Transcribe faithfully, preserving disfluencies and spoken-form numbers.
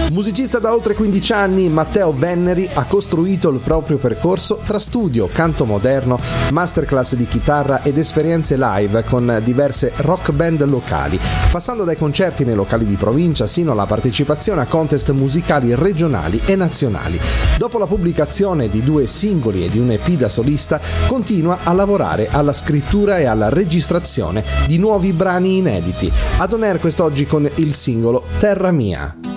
Musicista da oltre quindici anni, Matteo Venneri ha costruito il proprio percorso tra studio, canto moderno, masterclass di chitarra ed esperienze live con diverse rock band locali, passando dai concerti nei locali di provincia sino alla partecipazione a contest musicali regionali e nazionali. Dopo la pubblicazione di due singoli e di un E P da solista, continua a lavorare alla scrittura e alla registrazione di nuovi brani inediti. Ad On Air quest'oggi con il singolo Terra Mia.